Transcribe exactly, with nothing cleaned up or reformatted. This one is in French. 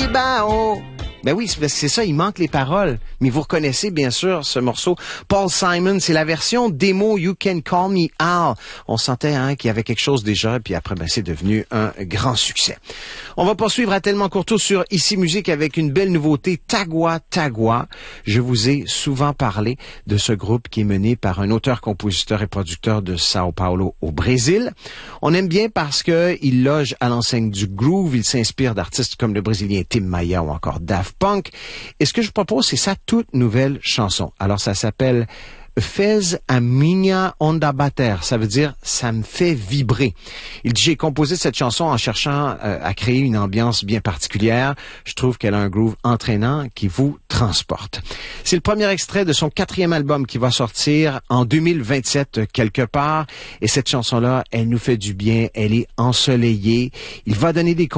Cibao. Ben oui, c'est ça, il manque les paroles. Mais vous reconnaissez bien sûr ce morceau. Paul Simon, c'est la version démo You Can Call Me Al. On sentait hein, qu'il y avait quelque chose déjà, puis après, ben, c'est devenu un grand succès. On va poursuivre à Tellement Courteau sur Ici Musique avec une belle nouveauté, Tagua Tagua. Je vous ai souvent parlé de ce groupe qui est mené par un auteur, compositeur et producteur de Sao Paulo au Brésil. On aime bien parce que il loge à l'enseigne du groove, il s'inspire d'artistes comme le Brésilien Tim Maia ou encore Daft Punk. Et ce que je vous propose, c'est sa toute nouvelle chanson. Alors, ça s'appelle Fez a minha onda bater. Ça veut dire « ça me fait vibrer ». Il dit « j'ai composé cette chanson en cherchant euh, à créer une ambiance bien particulière. Je trouve qu'elle a un groove entraînant qui vous transporte ». C'est le premier extrait de son quatrième album qui va sortir en deux mille vingt-sept quelque part. Et cette chanson-là, elle nous fait du bien. Elle est ensoleillée. Il va donner des